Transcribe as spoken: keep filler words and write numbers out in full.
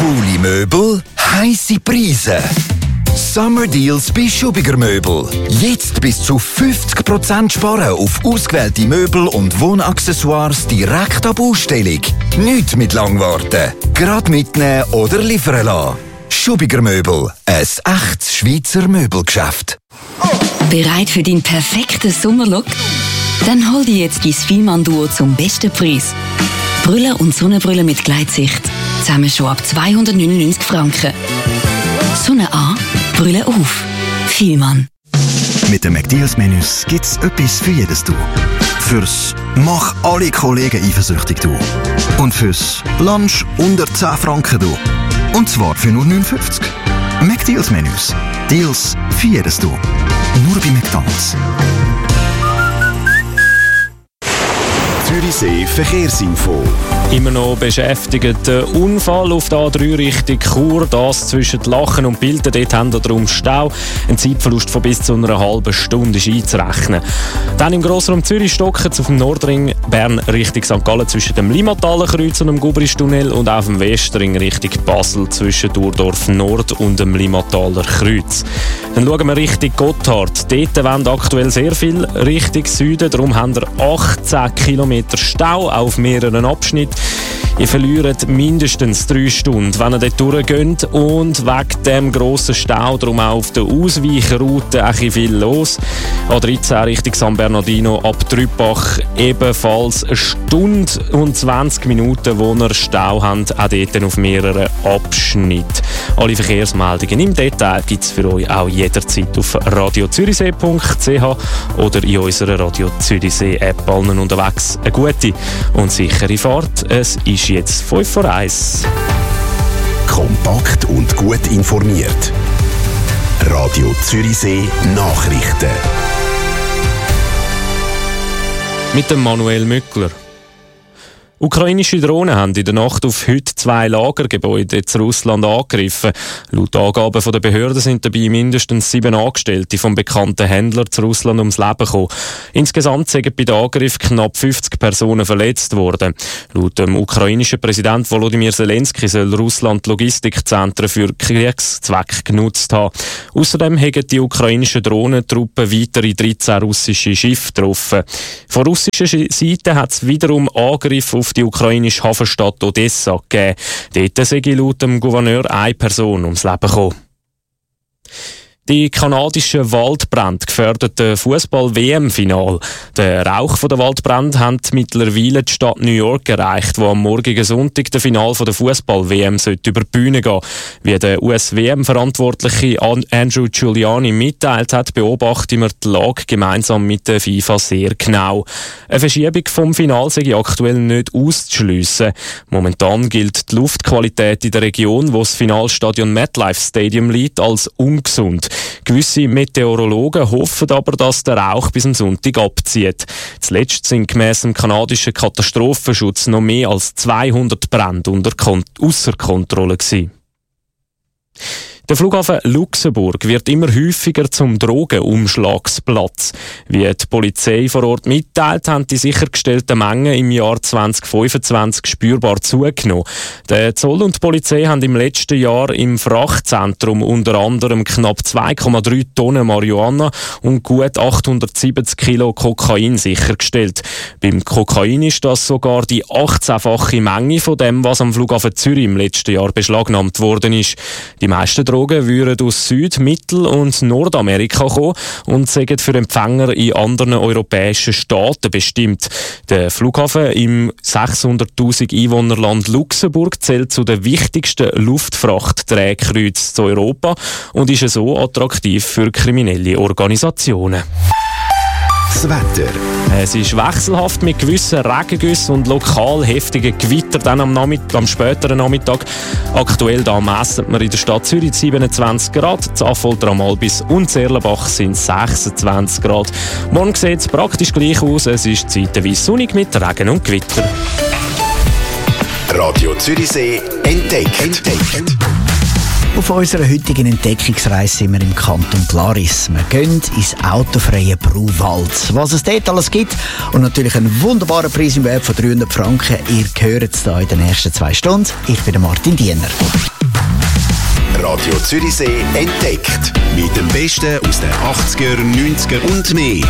Coole Möbel, heisse Preise. Summer Deals bei Schubiger Möbel. Jetzt bis zu fünfzig Prozent sparen auf ausgewählte Möbel und Wohnaccessoires direkt ab Ausstellung. Nicht mit lang warten. Gerade mitnehmen oder liefern lassen. Schubiger Möbel. Ein echtes Schweizer Möbelgeschäft. Bereit für deinen perfekten Sommerlook? Dann hol dir jetzt dein Fielmann-Duo zum besten Preis. Brille und Sonnenbrille mit Gleitsicht. Zusammen schon ab zweihundertneunundneunzig Franken. Sonne an, Brille auf. Fielmann. Mit den McDeals-Menüs gibt's etwas für jedes Du. Fürs «Mach alle Kollegen eifersüchtig» Du. Und fürs «Lunch unter zehn Franken» Du. Und zwar für nur neun fünfzig. McDeals-Menüs. Deals für jedes Du. Nur bei McDonald's. Zürichsee Verkehrsinfo. Immer noch beschäftigt. Der Unfall auf der A drei Richtung Chur, das zwischen Lachen und Bilden, dort haben wir darum Stau. Ein Zeitverlust von bis zu einer halben Stunde ist einzurechnen. Dann im Grossraum Zürich stocken auf dem Nordring Bern Richtung Sankt Gallen zwischen dem Limmataler Kreuz und dem Gubristunnel und auf dem Westring Richtung Basel zwischen Durdorf Nord und dem Limmataler Kreuz. Dann schauen wir Richtung Gotthard. Dort wollen aktuell sehr viel Richtung Süden, darum haben wir achtzehn Kilometer Stau auf mehreren Abschnitten. Ihr verliert mindestens drei Stunden, wenn ihr dort durchgeht. Und wegen dem grossen Stau, darum auch auf der Ausweichroute ein viel los. A dreizehn Richtung San Bernardino ab Trüppach ebenfalls eine Stunde und zwanzig Minuten, wo ihr Stau habt, auch dort auf mehreren Abschnitten. Alle Verkehrsmeldungen im Detail gibt es für euch auch jederzeit auf radio zürichsee punkt c h oder in unserer Radio Zürichsee App. Allen unterwegs eine gute und sichere Fahrt. Es ist jetzt fünf vor eins. Kompakt und gut informiert. Radio Zürichsee Nachrichten. Mit dem Manuel Mückler. Ukrainische Drohnen haben in der Nacht auf heute zwei Lagergebäude in Russland angegriffen. Laut Angaben der Behörden sind dabei mindestens sieben Angestellte vom bekannten Händler zu Russland ums Leben gekommen. Insgesamt sind bei den Angriffen knapp fünfzig Personen verletzt worden. Laut dem ukrainischen Präsident Volodymyr Zelensky soll Russland Logistikzentren für Kriegszwecke genutzt haben. Außerdem haben die ukrainischen Drohnentruppen weitere dreizehn russische Schiffe getroffen. Von russischer Seite hat es wiederum Angriffe auf die ukrainische Hafenstadt Odessa gegeben. Dort sei laut dem Gouverneur eine Person ums Leben gekommen. Die kanadischen Waldbrände gefährden das Fußball-W M-Final. Der Rauch der Waldbrände hat mittlerweile die Stadt New York erreicht, wo am morgigen Sonntag das Final der Fußball-W M über die Bühne gehen. Wie der U S-W M-Verantwortliche Andrew Giuliani mitteilt hat, beobachten wir die Lage gemeinsam mit der FIFA sehr genau. Eine Verschiebung vom Final sei aktuell nicht auszuschliessen. Momentan gilt die Luftqualität in der Region, wo das Finalstadion MetLife Stadium liegt, als ungesund. Gewisse Meteorologen hoffen aber, dass der Rauch bis am Sonntag abzieht. Zuletzt sind gemäss dem kanadischen Katastrophenschutz noch mehr als zweihundert Brände unter Kon- ausser Kontrolle gewesen. Der Flughafen Luxemburg wird immer häufiger zum Drogenumschlagsplatz. Wie die Polizei vor Ort mitteilt, haben die sichergestellten Mengen im Jahr zwanzig fünfundzwanzig spürbar zugenommen. Der Zoll und die Polizei haben im letzten Jahr im Frachtzentrum unter anderem knapp zwei Komma drei Tonnen Marihuana und gut achthundertsiebzig Kilo Kokain sichergestellt. Beim Kokain ist das sogar die achtzehnfache Menge von dem, was am Flughafen Zürich im letzten Jahr beschlagnahmt worden ist. Die meisten Drogen würden aus Süd-, Mittel- und Nordamerika kommen und sind für Empfänger in anderen europäischen Staaten bestimmt. Der Flughafen im sechshunderttausend Einwohnerland Luxemburg zählt zu den wichtigsten Luftfrachtdrehkreuzen zu Europa und ist so attraktiv für kriminelle Organisationen. Das Wetter. Es ist wechselhaft mit gewissen Regengüssen und lokal heftigen Gewitter dann am, Nachmittag, am späteren Nachmittag. Aktuell da messen wir in der Stadt Zürich siebenundzwanzig Grad, in Affolter am Albis und Zerlenbach sind sechsundzwanzig Grad. Morgen sieht es praktisch gleich aus, es ist zeitweise sonnig mit Regen und Gewitter. Radio Zürichsee entdeckt. entdeckt. Auf unserer heutigen Entdeckungsreise sind wir im Kanton Glaris. Wir gehen ins autofreie Bruwald. Was es dort alles gibt und natürlich einen wunderbaren Preis im Wert von dreihundert Franken, ihr hört es hier in den ersten zwei Stunden. Ich bin der Martin Diener. Radio Zürichsee entdeckt. Mit dem Besten aus den achtziger, neunziger und mehr.